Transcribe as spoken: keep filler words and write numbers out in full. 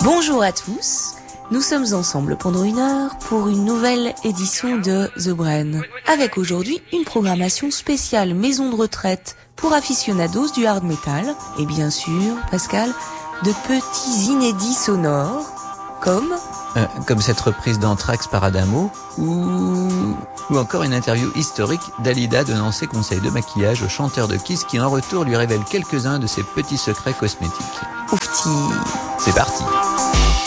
Bonjour à tous, nous sommes ensemble pendant une heure pour une nouvelle édition de The Brain, avec aujourd'hui une programmation spéciale maison de retraite pour aficionados du hard metal, et bien sûr, Pascal, de petits inédits sonores, comme... Euh, comme cette reprise d'Anthrax par Adamo, ou... ou encore une interview historique d'Alida donnant ses conseils de maquillage au chanteur de Kiss qui en retour lui révèle quelques-uns de ses petits secrets cosmétiques. Oufti. C'est parti.